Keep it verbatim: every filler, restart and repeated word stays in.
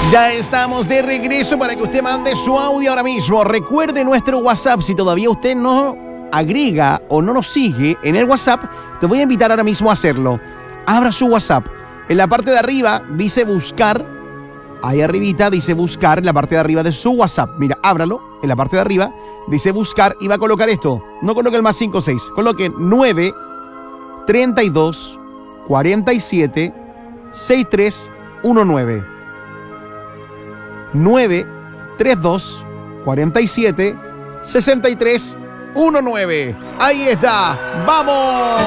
Ya estamos de regreso para que usted mande su audio ahora mismo. Recuerde nuestro WhatsApp. Si todavía usted no agrega o no nos sigue en el WhatsApp, te voy a invitar ahora mismo a hacerlo. Abra su WhatsApp. En la parte de arriba dice buscar. Ahí arribita dice buscar, en la parte de arriba de su WhatsApp. Mira, ábralo. En la parte de arriba dice buscar y va a colocar esto. No coloque el más cinco seis. Coloque nueve treinta y dos cuarenta y siete sesenta y tres diecinueve. nueve treinta y dos cuarenta y siete sesenta y tres diecinueve. Ahí está. ¡Vamos!